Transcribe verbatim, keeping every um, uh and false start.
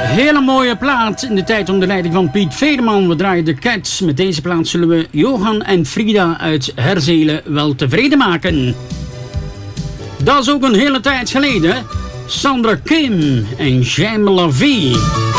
Hele mooie plaat in de tijd onder leiding van Piet Veerman. We draaien de Cats. Met deze plaat zullen we Johan en Frida uit Herzelen wel tevreden maken. Dat is ook een hele tijd geleden. Sandra Kim en Jaime La Vie.